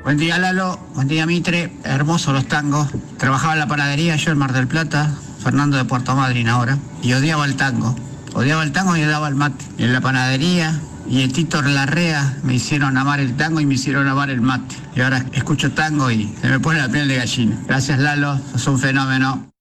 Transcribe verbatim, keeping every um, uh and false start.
Buen día, Lalo. Buen día, Mitre. Hermosos los tangos. Trabajaba en la panadería yo en Mar del Plata, Fernando de Puerto Madryn ahora, y odiaba el tango. Odiaba el tango y odiaba el mate. En la panadería y el Tito Larrea me hicieron amar el tango y me hicieron amar el mate. Y ahora escucho tango y se me pone la piel de gallina. Gracias, Lalo. Sos un fenómeno.